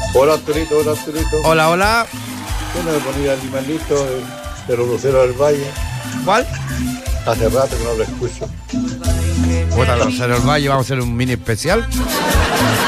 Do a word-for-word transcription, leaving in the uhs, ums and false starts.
Hola, Arturito, hola, Arturito. Hola, hola. ¿Qué no me ponía el animalito de, de los luceros del valle? ¿Cuál? Hace rato que no lo escucho. Bueno, los Luceros del Valle, vamos a hacer un mini especial.